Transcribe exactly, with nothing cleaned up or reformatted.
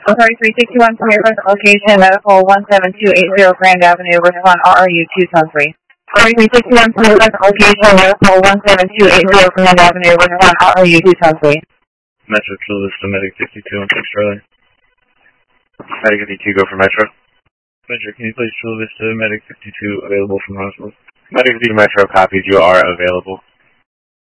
Sorry, three six two one from your present location, medical one seven two eight zero Grand Avenue, respond R R U Tucson three. Sorry, three six two one from your present location, medical one seven two eight zero Grand Avenue, respond R R U Tucson three. Metro Chula Vista, Medic fifty-two on six Charlie. Medic fifty-two, go for Metro. Metro, can you please Chula Vista, Medic fifty-two, available from hospital? Medic fifty-two Metro, copies, you are available.